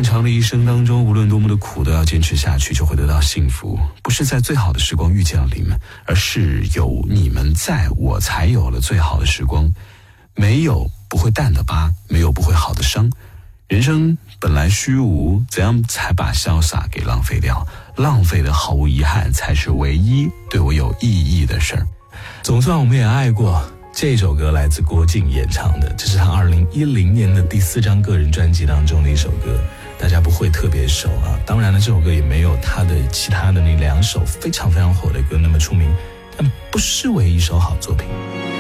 长的一生当中，无论多么的苦，都要坚持下去，就会得到幸福。不是在最好的时光遇见了你们，而是有你们在，我才有了最好的时光。没有不会淡的疤，没有不会好的伤。人生本来虚无，怎样才把潇洒给浪费掉？浪费的毫无遗憾，才是唯一对我有意义的事儿。总算我们也爱过。这首歌来自郭靖演唱的，这是他2010年的第4张个人专辑当中的一首歌，大家不会特别熟啊。当然了，这首歌也没有他的其他的那2首非常非常火的歌那么出名，但不失为一首好作品。